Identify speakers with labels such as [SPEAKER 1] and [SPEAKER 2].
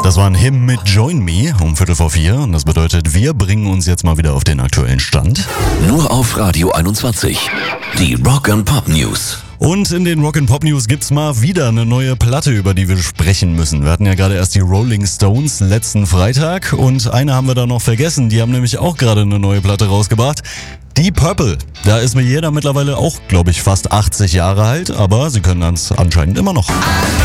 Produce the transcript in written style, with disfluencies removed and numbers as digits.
[SPEAKER 1] Das war ein Hymn mit Join Me um 3:45 und das bedeutet, wir bringen uns jetzt mal wieder auf den aktuellen Stand.
[SPEAKER 2] Nur auf Radio 21. Die Rock and Pop News.
[SPEAKER 1] Und in den Rock & Pop News gibt's mal wieder eine neue Platte, über die wir sprechen müssen. Wir hatten ja gerade erst die Rolling Stones letzten Freitag und eine haben wir da noch vergessen. Die haben nämlich auch gerade eine neue Platte rausgebracht. Deep Purple. Da ist mir jeder mittlerweile auch, glaube ich, fast 80 Jahre alt, aber sie können das anscheinend immer noch.